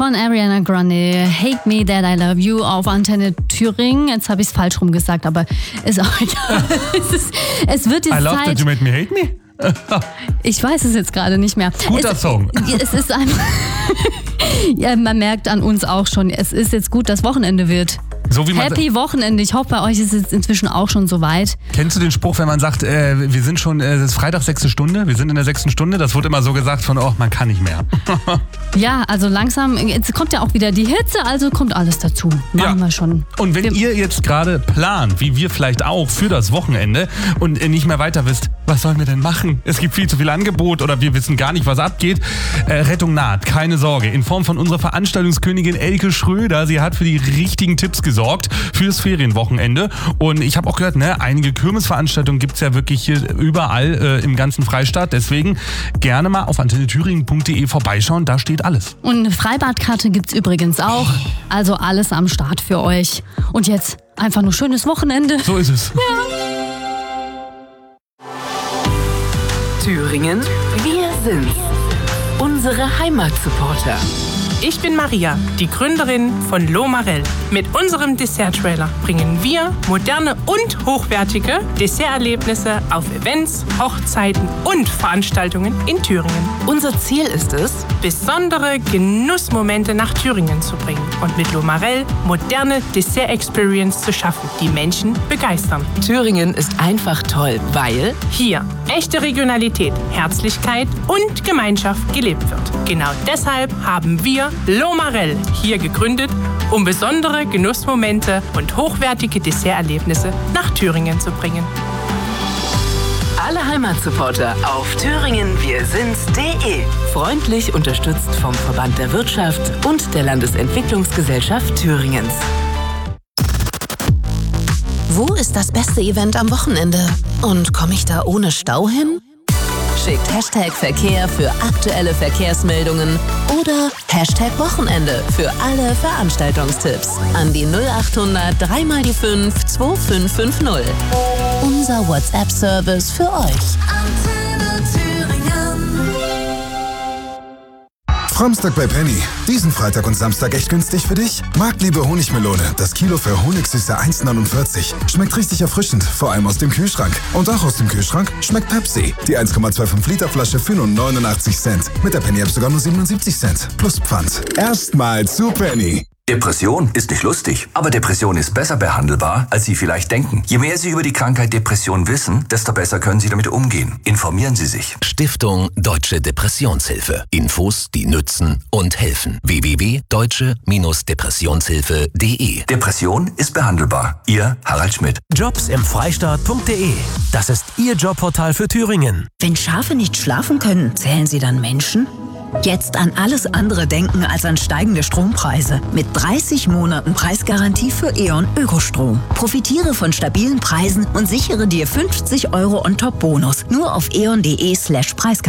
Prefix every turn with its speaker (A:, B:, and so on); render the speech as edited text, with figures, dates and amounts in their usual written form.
A: von Ariana Grande. Hate Me That I Love You auf Antenne Thüringen. Jetzt habe ich es falsch rum gesagt, aber ist auch egal. Es wird jetzt
B: I love
A: Zeit.
B: that you made me hate me.
A: Ich weiß es jetzt gerade nicht mehr.
B: Guter Song.
A: Es ist einfach... Ja, man merkt an uns auch schon, es ist jetzt gut, dass Wochenende wird.
B: So wie man
A: Happy Wochenende. Ich hoffe, bei euch ist es inzwischen auch schon soweit.
B: Kennst du den Spruch, wenn man sagt, wir sind schon, es ist Freitag 6. Stunde, wir sind in der 6. Stunde, das wird immer so gesagt von, man kann nicht mehr.
A: Ja, also langsam, jetzt kommt ja auch wieder die Hitze, also kommt alles dazu. Machen wir schon.
B: Und wenn ihr jetzt gerade plant, wie wir vielleicht auch, für das Wochenende und nicht mehr weiter wisst, was sollen wir denn machen? Es gibt viel zu viel Angebot oder wir wissen gar nicht, was abgeht. Rettung naht, keine Sorge. In Form von unserer Veranstaltungskönigin Elke Schröder. Sie hat für die richtigen Tipps gesorgt fürs Ferienwochenende. Und ich habe auch gehört, einige Kirmesveranstaltungen gibt es ja wirklich hier überall im ganzen Freistaat. Deswegen gerne mal auf antennethüringen.de vorbeischauen. Da steht alles.
A: Und eine Freibadkarte gibt's übrigens auch. Also alles am Start für euch. Und jetzt einfach nur schönes Wochenende.
B: So ist es.
A: Ja.
C: Thüringen, wir sind's. Unsere Heimatsupporter.
D: Ich bin Maria, die Gründerin von Lomarell. Mit unserem Dessert-Trailer bringen wir moderne und hochwertige Desserterlebnisse auf Events, Hochzeiten und Veranstaltungen in Thüringen.
C: Unser Ziel ist es,
D: Besondere Genussmomente nach Thüringen zu bringen und mit Lomarell moderne Dessert-Experience zu schaffen, die Menschen begeistern.
C: Thüringen ist einfach toll, weil
D: Hier echte Regionalität, Herzlichkeit und Gemeinschaft gelebt wird. Genau deshalb haben wir Lomarell hier gegründet, um besondere Genussmomente und hochwertige Desserterlebnisse nach Thüringen zu bringen.
C: alle Heimatsupporter auf thüringenwirsinds.de. Freundlich unterstützt vom Verband der Wirtschaft und der Landesentwicklungsgesellschaft Thüringens.
E: Wo ist das beste Event am Wochenende? Und komme ich da ohne Stau hin? Schickt Hashtag Verkehr für aktuelle Verkehrsmeldungen oder Hashtag Wochenende für alle Veranstaltungstipps an die 0800 3x5 2550. Unser WhatsApp-Service für euch.
F: Antenne Thüringen.
G: Samstag bei Penny. Diesen Freitag und Samstag echt günstig für dich? Marktliebe Honigmelone. Das Kilo für Honigsüße 1,49. Schmeckt richtig erfrischend, vor allem aus dem Kühlschrank. Und auch aus dem Kühlschrank schmeckt Pepsi. Die 1,25 Liter Flasche für nur 89 Cent. Mit der Penny-App sogar nur 77 Cent. Plus Pfand. Erstmal zu Penny.
H: Depression ist nicht lustig, aber Depression ist besser behandelbar, als Sie vielleicht denken. Je mehr Sie über die Krankheit Depression wissen, desto besser können Sie damit umgehen. Informieren Sie sich.
I: Stiftung Deutsche Depressionshilfe. Infos, die nützen und helfen. www.deutsche-depressionshilfe.de.
H: Depression ist behandelbar. Ihr Harald Schmidt.
J: Jobs im Freistaat.de. Das ist Ihr Jobportal für Thüringen.
K: Wenn Schafe nicht schlafen können, zählen sie dann Menschen? Jetzt an alles andere denken als an steigende Strompreise. Mit 30 Monaten Preisgarantie für E.ON Ökostrom. Profitiere von stabilen Preisen und sichere dir 50 € on-top-Bonus. Nur auf eon.de/Preisgarantie.